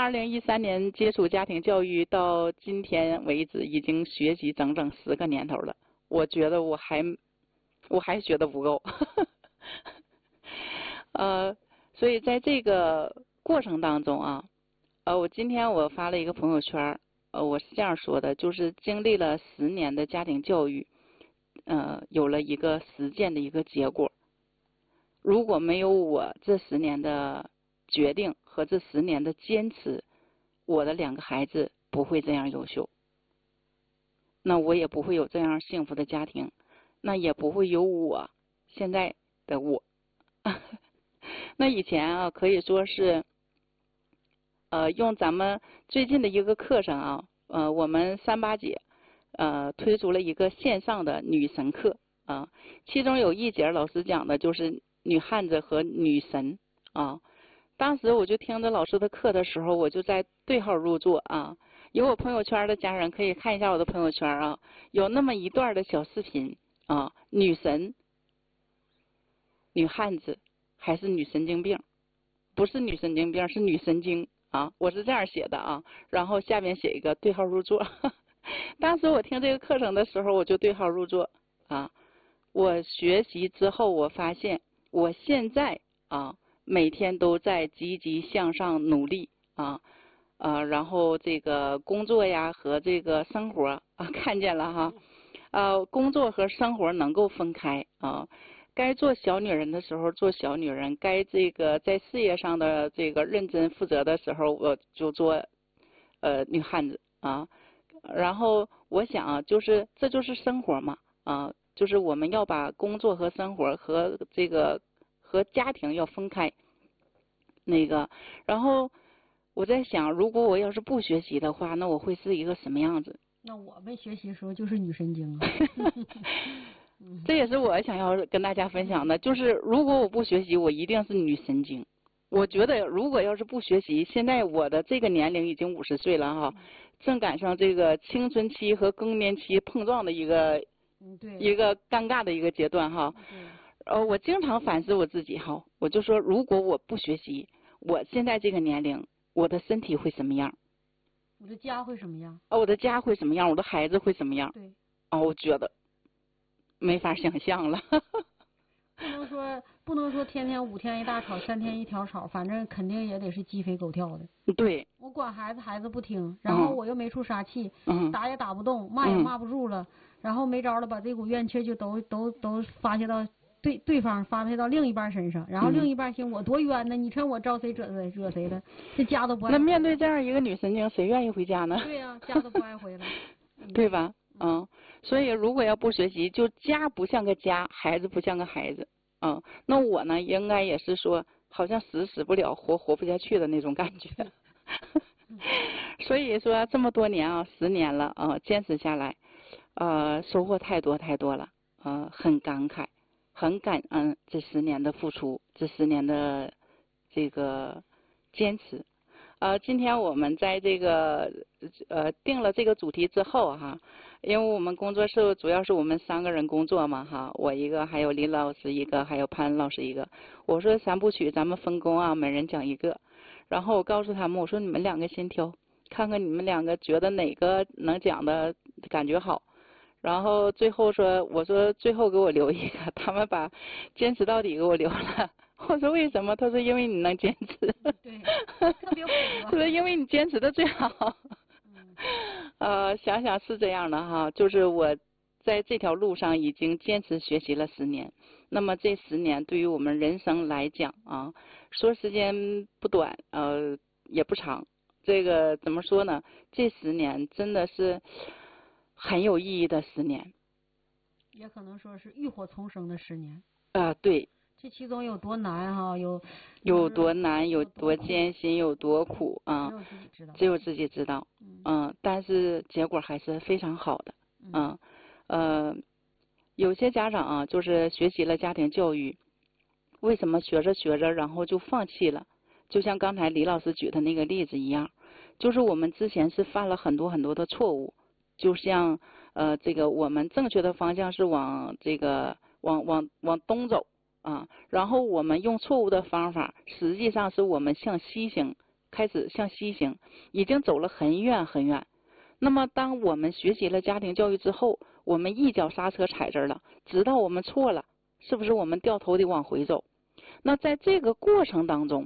2013年接触家庭教育到今天为止，已经学习整整10个年头了。我觉得我还学得不够。所以在这个过程当中啊，我今天我发了一个朋友圈，我是这样说的，就是经历了10年的家庭教育，有了一个实践的一个结果。如果没有我这10年的决定和这10年的坚持，我的2个孩子不会这样优秀，那我也不会有这样幸福的家庭，那也不会有我现在的我。那以前啊，可以说是用咱们最近的一个课程啊，我们38节推出了一个线上的女神课啊，其中有一节老师讲的就是女汉子和女神啊。当时我就听着老师的课的时候，我就在对号入座啊。有我朋友圈的家人可以看一下我的朋友圈啊，有那么一段的小视频啊，女神、女汉子还是女神经病？不是女神经病，是女神经啊！我是这样写的啊，然后下面写一个对号入座。当时我听这个课程的时候，我就对号入座啊。我学习之后，我发现我现在啊，每天都在积极向上努力啊，然后这个工作呀和这个生活啊，看见了哈，工作和生活能够分开啊。该做小女人的时候做小女人，该这个在事业上的这个认真负责的时候，我就做女汉子啊。然后我想啊，就是这就是生活嘛啊，就是我们要把工作和生活和这个和家庭要分开。那个，然后我在想，如果我要是不学习的话，那我会是一个什么样子？ 那我们学习的时候就是女神经啊。 这也是我想要跟大家分享的，就是如果我不学习，我一定是女神经。我觉得如果要是不学习，现在我的这个年龄已经50岁了哈，正赶上这个青春期和更年期碰撞的一个尴尬的一个阶段哈。我经常反思我自己哈，我就说如果我不学习，我现在这个年龄，我的身体会什么样？ 我的家会什么样？ 我的家会什么样？我的孩子会什么样？ 对。 我觉得没法想象了。 不能说天天5天一大吵，3天一条吵，反正肯定也得是鸡飞狗跳的。 对。 我管孩子，孩子不听，然后我又没处撒气，打也打不动，骂也骂不住了，然后没招了，把这股怨气就都发泄到对方，发泄到另一半身上，然后另一半心我多冤呢，你看我招谁惹谁了，这家都不爱回。 那面对这样一个女神经，谁愿意回家呢？ 对呀，家都不爱回了。 对吧？所以如果要不学习，就家不像个家，孩子不像个孩子。那我呢，应该也是说，好像死不了，活不下去的那种感觉。所以说这么多年啊，10年了啊，坚持下来，收获太多了，很感慨，很感恩这10年的付出，这10年的这个坚持。今天我们在这个定了这个主题之后哈，因为我们工作室主要是我们3个人工作嘛哈，我一个，还有林老师一个，还有潘老师一个。我说3部曲咱们分工啊，每人讲一个。然后我告诉他们，我说你们2个先挑，看看你们2个觉得哪个能讲的感觉好。然后最后我说最后给我留一个，他们把坚持到底给我留了。我说为什么？他说因为你能坚持。 对，特别符合。 他说因为你坚持的最好。想想是这样的哈，就是我在这条路上已经坚持学习了10年。那么这10年对于我们人生来讲啊，说时间不短，也不长。这个怎么说呢？这10年真的是很有意义的10年。 也可能说是浴火重生的10年。 对。 这其中有多难哈， 有多难，有多艰辛，有多苦啊！只有自己知道。但是结果还是非常好的。有些家长啊，就是学习了家庭教育，为什么学着学着，然后就放弃了？就像刚才李老师举的那个例子一样，就是我们之前是犯了很多的错误，就像这个我们正确的方向是往这个往东走。然后我们用错误的方法，实际上是我们向西行开始向西行，已经走了很远很远。那么当我们学习了家庭教育之后，我们一脚刹车踩这儿了，知道我们错了，是不是我们掉头的往回走？那在这个过程当中，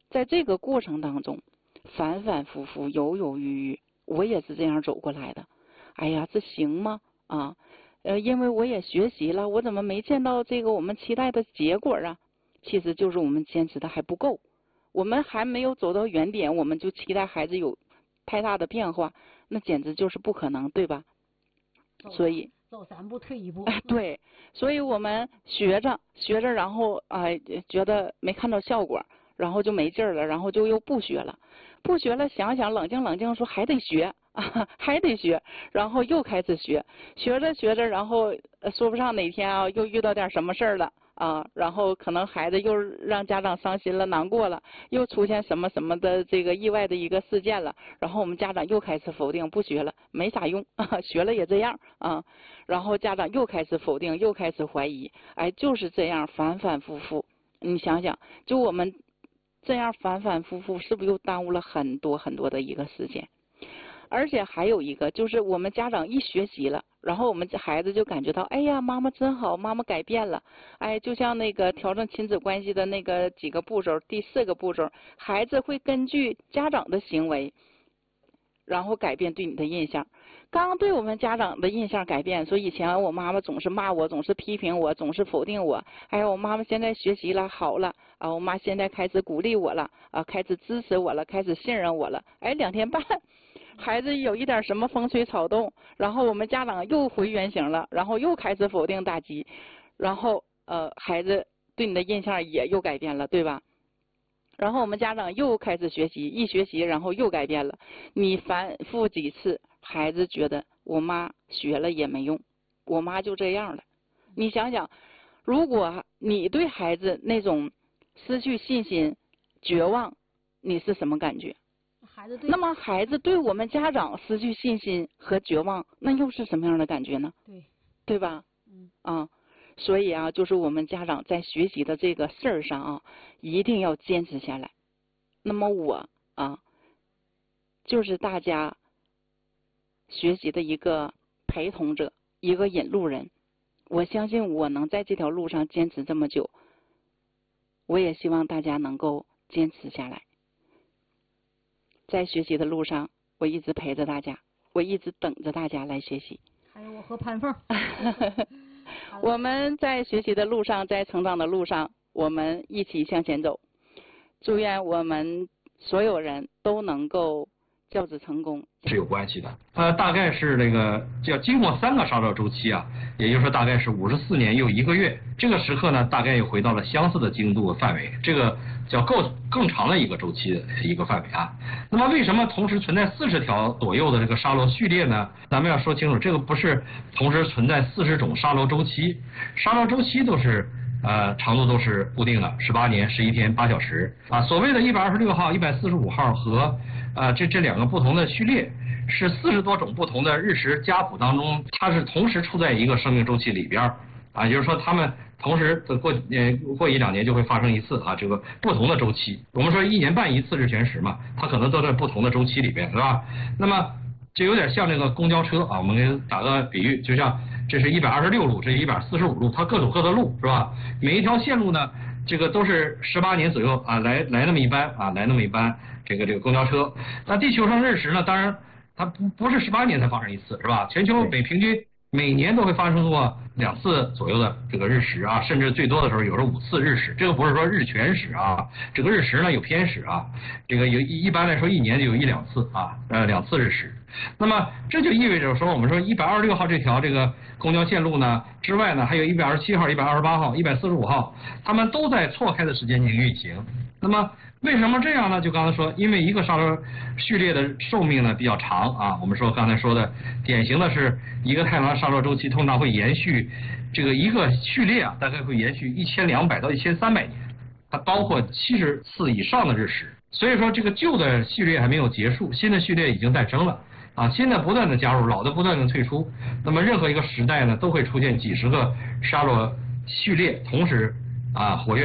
反反复复，犹犹豫豫，我也是这样走过来的。哎呀，这行吗？啊，因为我也学习了，我怎么没见到这个我们期待的结果啊？其实就是我们坚持的还不够，我们还没有走到原点，我们就期待孩子有太大的变化，那简直就是不可能，对吧？所以走3步退1步。 对，所以我们学着，然后觉得没看到效果，然后就没劲儿了，然后就又不学了，想想冷静说还得学啊，还得学，然后又开始学着，然后说不上哪天啊又遇到点什么事儿了啊，然后可能孩子又让家长伤心了、难过了，又出现什么的这个意外的一个事件了，然后我们家长又开始否定，不学了，没啥用啊，学了也这样啊，然后家长又开始否定，又开始怀疑，哎，就是这样反反复复。你想想，就我们这样反反复复，是不是又耽误了很多的一个时间？而且还有一个就是我们家长一学习了，然后我们孩子就感觉到，哎呀，妈妈真好，妈妈改变了。哎，就像那个调整亲子关系的那个几个步骤，第4个步骤，孩子会根据家长的行为，然后改变对你的印象。刚对我们家长的印象改变，说以前我妈妈总是骂我，总是批评我，总是否定我。哎呀，我妈妈现在学习了，好了啊，我妈现在开始鼓励我了啊，开始支持我了，开始信任我了。哎，2天半。孩子有一点什么风吹草动，然后我们家长又回原形了，然后又开始否定打击，然后孩子对你的印象也又改变了，对吧？然后我们家长又开始学习，一学习然后又改变了。你反复几次，孩子觉得我妈学了也没用，我妈就这样了。你想想，如果你对孩子那种失去信心、绝望，你是什么感觉？那么孩子对我们家长失去信心和绝望，那又是什么样的感觉呢？对吧？所以啊，就是我们家长在学习的这个事儿上啊，一定要坚持下来。那么我啊，就是大家学习的一个陪同者，一个引路人。我相信我能在这条路上坚持这么久，我也希望大家能够坚持下来。在学习的路上，我一直陪着大家，我一直等着大家来学习。 还有我和潘凤。 我们在学习的路上，在成长的路上，我们一起向前走。祝愿我们所有人都能够教子成功。 是有关系的，大概是那个要经过3个沙漏周期啊，也就是说大概是54年又1个月，这个时刻呢，大概又回到了相似的精度范围，这个叫更长的一个周期的一个范围啊。那么为什么同时存在40条左右的这个沙漏序列呢？咱们要说清楚，这个不是同时存在40种沙漏周期，沙漏周期都是长度都是固定的，18年11天8小时啊。所谓的126号、145号和这2个不同的序列，是40多种不同的日食家谱当中，它是同时处在一个生命周期里边啊，也就是说它们同时过1-2年就会发生一次啊，这个不同的周期。我们说1年半一次日全食嘛，它可能都在不同的周期里边，是吧？那么就有点像这个公交车啊，我们给打个比喻，就像这是126路，这是145路，它各走各的路，是吧？每一条线路呢，这个都是18年左右啊，来那么一班啊，来那么一班这个公交车。那地球上日食呢，当然它不是18年才发生一次，是吧？全球平均每年都会发生过2次左右的这个日食啊，甚至最多的时候有时候5次日食。这个不是说日全食啊，这个日食呢有偏食啊，这个一般来说1年就有1-2次啊，2次日食。那么这就意味着说，我们说126号这条这个公交线路呢之外呢，还有127号、128号、145号，它们都在错开的时间进行运行。那么为什么这样呢？就刚才说，因为一个沙漏序列的寿命呢比较长啊，我们说刚才说的典型的是一个太阳沙漏周期通常会延续这个一个序列啊，大概会延续1200到1300年，它包括70次以上的日食。所以说这个旧的序列还没有结束，新的序列已经诞生了啊，新的不断的加入，老的不断的退出。那么任何一个时代呢，都会出现几十个沙漏序列同时活跃。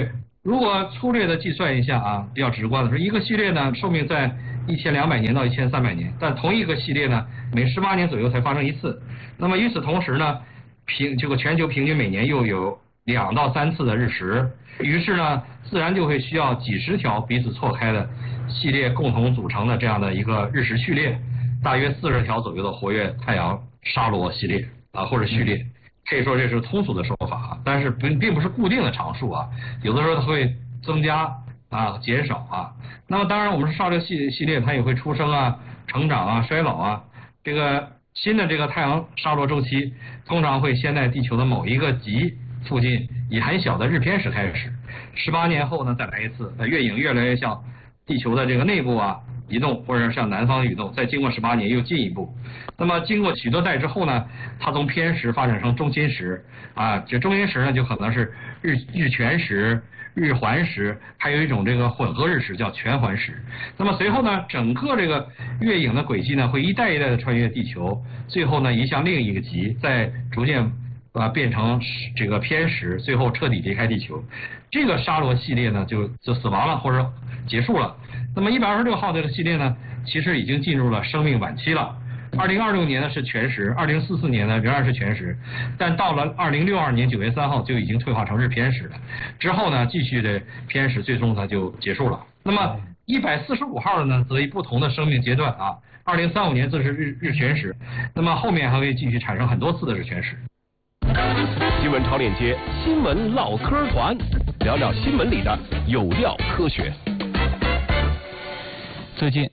如果粗略的计算一下啊，比较直观的说，一个系列呢寿命在1200年到1300年，但同一个系列呢每18年左右才发生一次。那么与此同时呢，这个全球平均每年又有2到3次的日食，于是呢自然就会需要几十条彼此错开的系列共同组成的这样的一个日食序列，大约40条左右的活跃太阳沙罗系列啊或者序列。可以说这是通俗的说法啊，但是并不是固定的常数啊，有的时候它会增加啊、减少啊。那么当然我们沙罗系列它也会出生啊、成长啊、衰老啊。这个新的这个太阳沙罗周期通常会先在地球的某一个极附近以很小的日偏食开始，18年后呢再来一次，月影越来越向地球的这个内部啊移动，或者向南方移动，再经过18年又进一步。那么经过许多代之后呢，它从偏食发展成中心食啊，这中心食呢就可能是日全食、日环食，还有一种这个混合日食叫全环食。那么随后呢，整个这个月影的轨迹呢会一代一代的穿越地球，最后呢移向另一个极，再逐渐变成这个偏食，最后彻底离开地球。这个沙罗系列呢就死亡了或者结束了。那么126号这个系列呢，其实已经进入了生命晚期了。2026年呢是全食，2044年呢仍然是全食，但到了2062年9月3号就已经退化成日偏食了。之后呢继续的偏食，最终它就结束了。那么145号的呢，则以不同的生命阶段啊，2035年则是日全食，那么后面还会继续产生很多次的日全食。 新闻超链接，新闻唠嗑团，聊聊新闻里的有料科学。 最近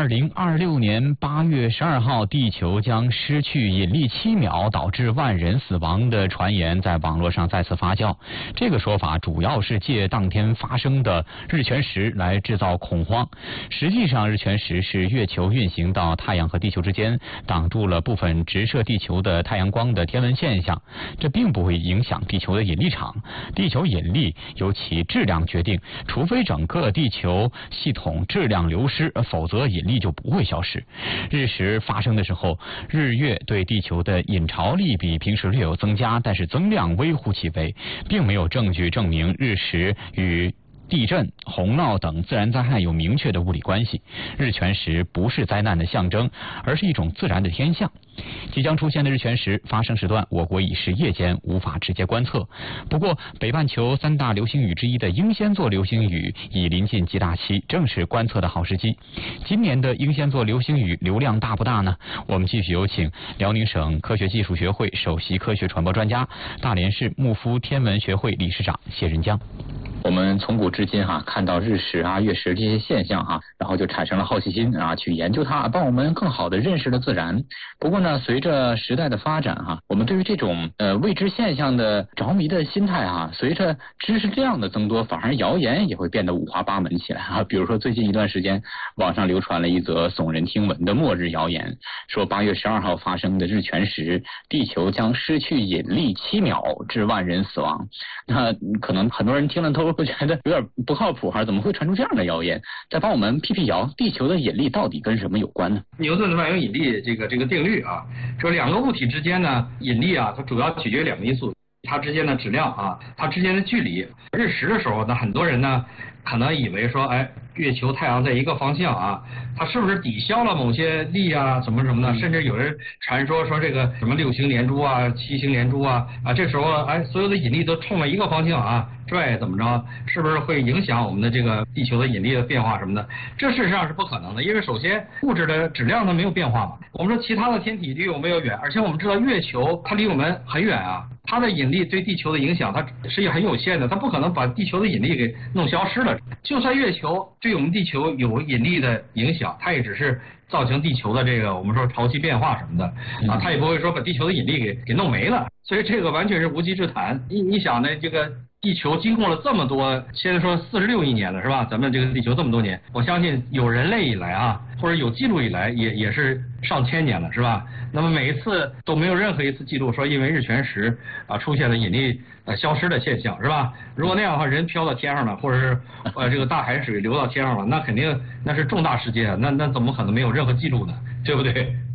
2026年8月12号，地球将失去引力7秒，导致万人死亡的传言在网络上再次发酵。这个说法主要是借当天发生的日全食来制造恐慌。实际上，日全食是月球运行到太阳和地球之间，挡住了部分直射地球的太阳光的天文现象。这并不会影响地球的引力场。地球引力由其质量决定，除非整个地球系统质量流失，否则引力就不会消失。日食发生的时候，日月对地球的引潮力比平时略有增加，但是增量微乎其微，并没有证据证明日食与地震、洪涝等自然灾害有明确的物理关系。日全食不是灾难的象征，而是一种自然的天象。即将出现的日全食发生时段，我国已是夜间，无法直接观测。不过，北半球3大流星雨之一的英仙座流星雨已临近极大期，正是观测的好时机。今年的英仙座流星雨流量大不大呢？我们继续有请辽宁省科学技术学会首席科学传播专家、大连市牧夫天文学会理事长谢仁江。 我们从古至今看到日食啊、月食这些现象然后就产生了好奇心去研究它，帮我们更好的认识了自然。不过呢，随着时代的发展我们对于这种未知现象的着迷的心态随着知识量的增多，反而谣言也会变得五花八门起来比如说最近一段时间，网上流传了一则耸人听闻的末日谣言，说8月12号发生的日全食，地球将失去引力7秒，致万人死亡。那可能很多人听了都会觉得有点不靠谱怎么会传出这样的谣言？再帮我们辟谣，地球的引力到底跟什么有关呢？ 牛顿的万有引力这个定律说两个物体之间呢，引力它主要取决于2个因素，它之间的质量它之间的距离。日食的时候呢，很多人呢可能以为说，月球太阳在一个方向它是不是抵消了某些力什么什么的？甚至有人传说这个什么6星连珠7星连珠这时候所有的引力都冲了一个方向拽怎么着？是不是会影响我们的这个地球的引力的变化什么的？这事实上是不可能的，因为首先物质的质量它没有变化嘛。我们说其他的天体离我们又远，而且我们知道月球它离我们很远它的引力对地球的影响它是很有限的，它不可能把地球的引力给弄消失了。就算月球对我们地球有引力的影响，它也只是造成地球的这个我们说潮汐变化什么的它也不会说把地球的引力给弄没了。所以这个完全是无稽之谈。你想呢，这个地球经过了这么多，现在说46亿年了是吧？咱们这个地球这么多年，我相信有人类以来或者有记录以来也是上千年了是吧？那么每一次都没有任何一次记录说因为日全食出现了引力消失的现象是吧？如果那样的话，人飘到天上了，或者是这个大海水流到天上了，那肯定那是重大事件那怎么可能没有任何记录呢？对不对？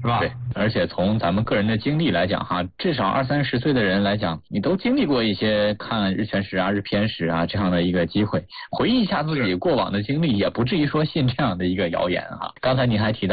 是吧？ 对，而且从咱们个人的经历来讲哈，至少20-30岁的人来讲，你都经历过一些看日全食啊、日偏食啊这样的一个机会，回忆一下自己过往的经历，也不至于说信这样的一个谣言哈。刚才您还提到